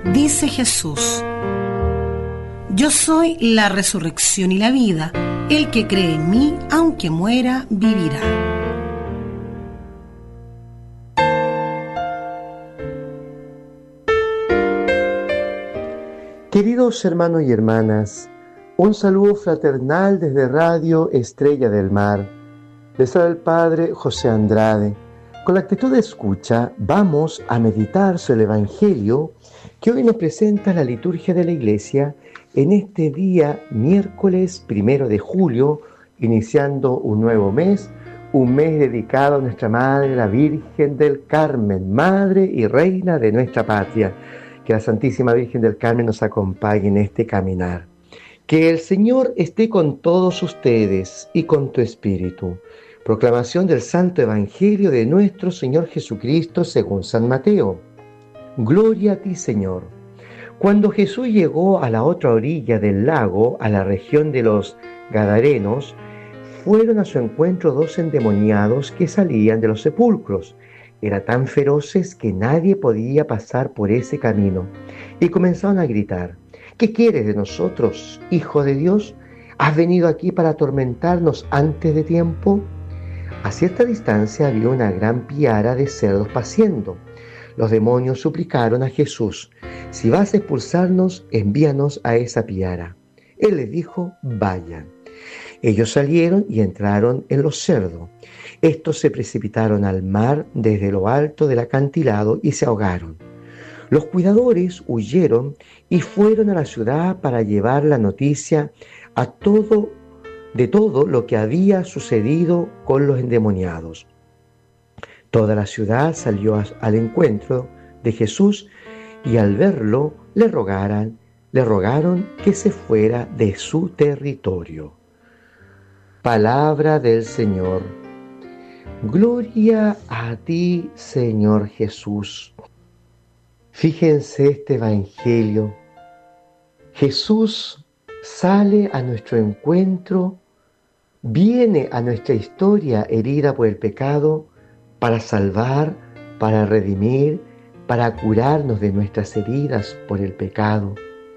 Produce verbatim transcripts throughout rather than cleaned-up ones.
Dice Jesús: yo soy la resurrección y la vida. El que cree en mí, aunque muera, vivirá. Queridos hermanos y hermanas, un saludo fraternal desde Radio Estrella del Mar. Les habla el Padre José Andrade. Con la actitud de escucha vamos a meditar sobre el Evangelio que hoy nos presenta la liturgia de la Iglesia en este día miércoles primero de julio, iniciando un nuevo mes, un mes dedicado a nuestra Madre, la Virgen del Carmen, Madre y Reina de nuestra patria. Que la Santísima Virgen del Carmen nos acompañe en este caminar. Que el Señor esté con todos ustedes y con tu espíritu. Proclamación del Santo Evangelio de nuestro Señor Jesucristo según San Mateo. Gloria a ti, Señor. Cuando Jesús llegó a la otra orilla del lago, a la región de los Gadarenos, fueron a su encuentro dos endemoniados que salían de los sepulcros. Eran tan feroces que nadie podía pasar por ese camino. Y comenzaron a gritar: ¿qué quieres de nosotros, Hijo de Dios? ¿Has venido aquí para atormentarnos antes de tiempo? A cierta distancia había una gran piara de cerdos paciendo. Los demonios suplicaron a Jesús: si vas a expulsarnos, envíanos a esa piara. Él les dijo: vayan. Ellos salieron y entraron en los cerdos. Estos se precipitaron al mar desde lo alto del acantilado y se ahogaron. Los cuidadores huyeron y fueron a la ciudad para llevar la noticia a todo, de todo lo que había sucedido con los endemoniados. Toda la ciudad salió a, al encuentro de Jesús y al verlo le rogaran, le rogaron que se fuera de su territorio. Palabra del Señor. Gloria a ti, Señor Jesús. Fíjense este Evangelio. Jesús sale a nuestro encuentro, viene a nuestra historia herida por el pecado para salvar, para redimir, para curarnos de nuestras heridas por el pecado.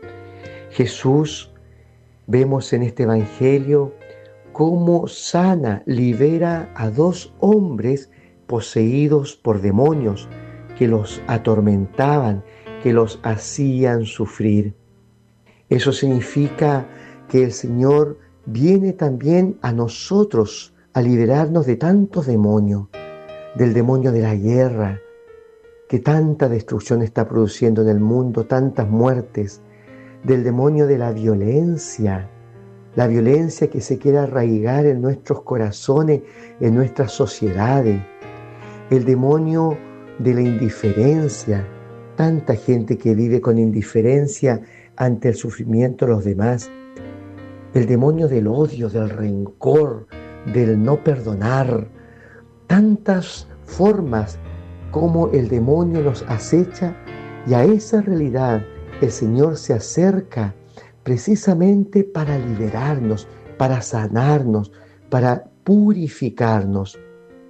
Jesús, vemos en este Evangelio, cómo sana, libera a dos hombres poseídos por demonios que los atormentaban, que los hacían sufrir. Eso significa que el Señor viene también a nosotros a liberarnos de tantos demonios, del demonio de la guerra, que tanta destrucción está produciendo en el mundo, tantas muertes, del demonio de la violencia, la violencia que se quiere arraigar en nuestros corazones, en nuestras sociedades, el demonio de la indiferencia, tanta gente que vive con indiferencia ante el sufrimiento de los demás, el demonio del odio, del rencor, del no perdonar, tantas formas como el demonio nos acecha, y a esa realidad el Señor se acerca precisamente para liberarnos, para sanarnos, para purificarnos.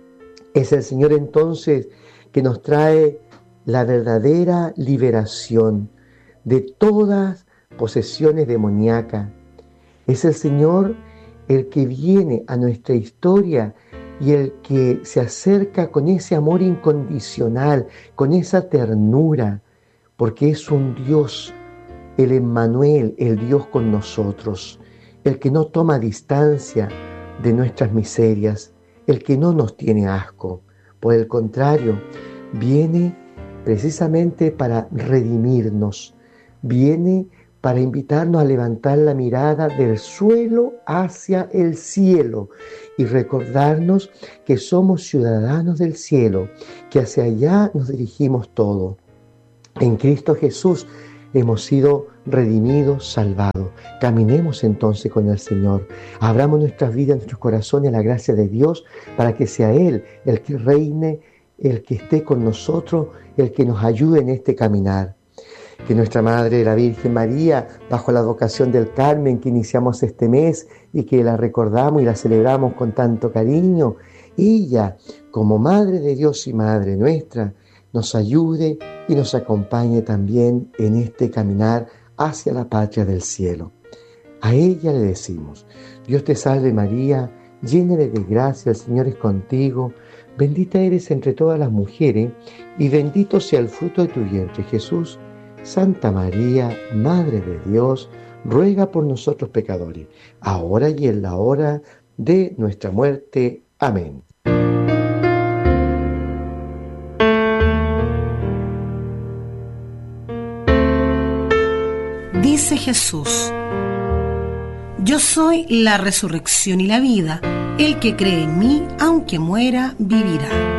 Es el Señor entonces que nos trae la verdadera liberación de todas posesiones demoníacas. Es el Señor el que viene a nuestra historia y el que se acerca con ese amor incondicional, con esa ternura, porque es un Dios, el Emmanuel, el Dios con nosotros, el que no toma distancia de nuestras miserias, el que no nos tiene asco. Por el contrario, viene precisamente para redimirnos, viene para invitarnos a levantar la mirada del suelo hacia el cielo y recordarnos que somos ciudadanos del cielo, que hacia allá nos dirigimos todos. En Cristo Jesús hemos sido redimidos, salvados. Caminemos entonces con el Señor. Abramos nuestras vidas, nuestros corazones a la gracia de Dios para que sea Él el que reine, el que esté con nosotros, el que nos ayude en este caminar. Que nuestra Madre, la Virgen María, bajo la vocación del Carmen que iniciamos este mes y que la recordamos y la celebramos con tanto cariño, ella, como Madre de Dios y Madre nuestra, nos ayude y nos acompañe también en este caminar hacia la patria del cielo. A ella le decimos: Dios te salve María, llena eres de gracia, el Señor es contigo, bendita eres entre todas las mujeres, y bendito sea el fruto de tu vientre, Jesús. Santa María, Madre de Dios, ruega por nosotros pecadores, ahora y en la hora de nuestra muerte. Amén. Dice Jesús: yo soy la resurrección y la vida. El que cree en mí, aunque muera, vivirá.